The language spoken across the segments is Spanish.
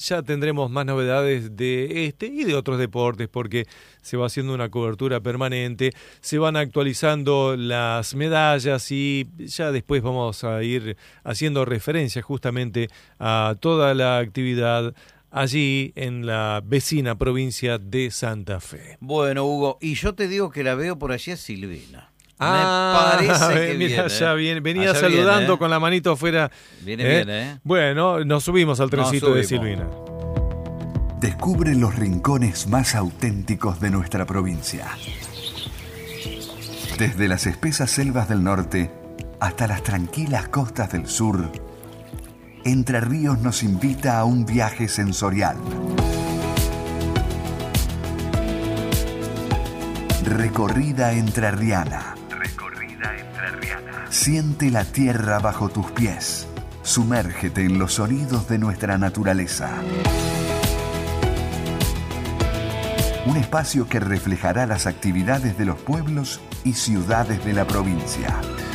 Ya tendremos más novedades de este y de otros deportes porque se va haciendo una cobertura permanente, se van actualizando las medallas y ya después vamos a ir haciendo referencia justamente a toda la actividad allí en la vecina provincia de Santa Fe. Bueno, Hugo, y yo te digo que la veo por allí a Silvina. Me parece que mira, ya venía allá saludando viene, con la manito afuera. Viene bien, ¿eh? Bueno, nos subimos al trencito de Silvina. Descubre los rincones más auténticos de nuestra provincia. Desde las espesas selvas del norte hasta las tranquilas costas del sur, Entre Ríos nos invita a un viaje sensorial. Recorrida entrerriana. Siente la tierra bajo tus pies. Sumérgete en los sonidos de nuestra naturaleza. Un espacio que reflejará las actividades de los pueblos y ciudades de la provincia.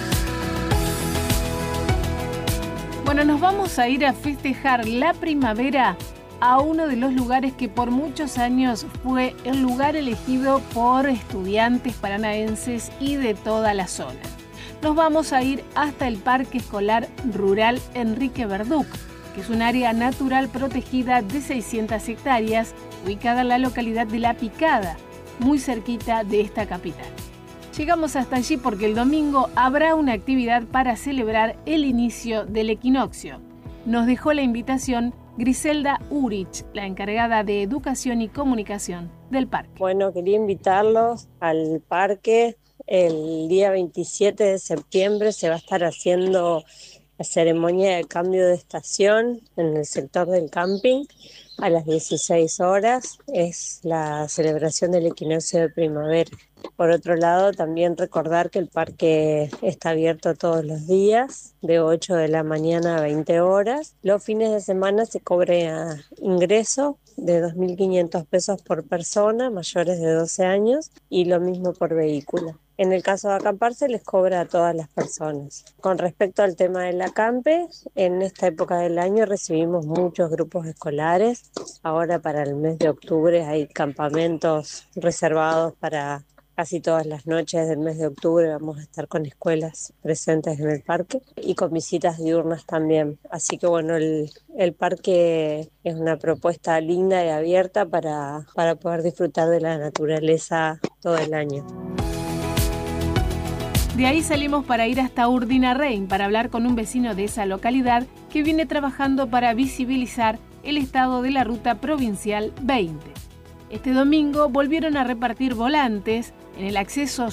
Bueno, nos vamos a ir a festejar la primavera a uno de los lugares que por muchos años fue el lugar elegido por estudiantes paranaenses y de toda la zona. Nos vamos a ir hasta el Parque Escolar Rural Enrique Verduc, que es un área natural protegida de 600 hectáreas, ubicada en la localidad de La Picada, muy cerquita de esta capital. Llegamos hasta allí porque el domingo habrá una actividad para celebrar el inicio del equinoccio. Nos dejó la invitación Griselda Urich, la encargada de Educación y Comunicación del parque. Bueno, quería invitarlos al parque. El día 27 de septiembre se va a estar haciendo la ceremonia de cambio de estación en el sector del camping a las 16 horas. Es la celebración del equinoccio de primavera. Por otro lado, también recordar que el parque está abierto todos los días, de 8 de la mañana a 20 horas. Los fines de semana se cobra ingreso de 2.500 pesos por persona, mayores de 12 años, y lo mismo por vehículo. En el caso de acampar se les cobra a todas las personas. Con respecto al tema del acampe, en esta época del año recibimos muchos grupos escolares. Ahora para el mes de octubre hay campamentos reservados para casi todas las noches del mes de octubre. Vamos a estar con escuelas presentes en el parque y con visitas diurnas también. Así que bueno, el parque es una propuesta linda y abierta para poder disfrutar de la naturaleza todo el año. De ahí salimos para ir hasta Urdinarrain para hablar con un vecino de esa localidad que viene trabajando para visibilizar el estado de la ruta provincial 20. Este domingo volvieron a repartir volantes en el acceso